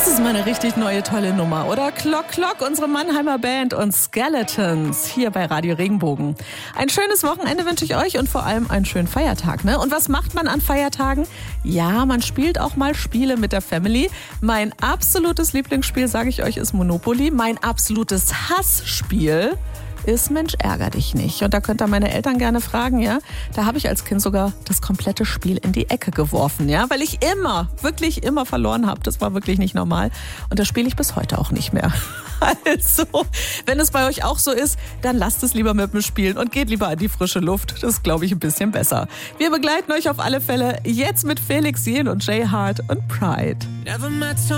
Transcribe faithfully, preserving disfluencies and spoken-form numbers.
ist mal eine richtig neue, tolle Nummer, oder? Klock, Klock, unsere Mannheimer Band und Skeletons hier bei Radio Regenbogen. Ein schönes Wochenende wünsche ich euch und vor allem einen schönen Feiertag, ne? Und was macht man an Feiertagen? Ja, man spielt auch mal Spiele mit der Family. Mein absolutes Lieblingsspiel, sage ich euch, ist Monopoly. Mein absolutes Hassspiel ist Mensch, ärger dich nicht. Und da könnt ihr meine Eltern gerne fragen, ja. Da habe ich als Kind sogar das komplette Spiel in die Ecke geworfen, ja. Weil ich immer, wirklich immer verloren habe. Das war wirklich nicht normal. Und das spiele ich bis heute auch nicht mehr. Also, wenn es bei euch auch so ist, dann lasst es lieber mit mir spielen und geht lieber an die frische Luft. Das ist, glaube ich, ein bisschen besser. Wir begleiten euch auf alle Fälle jetzt mit Felix Jähn und Jay Hart und Pride.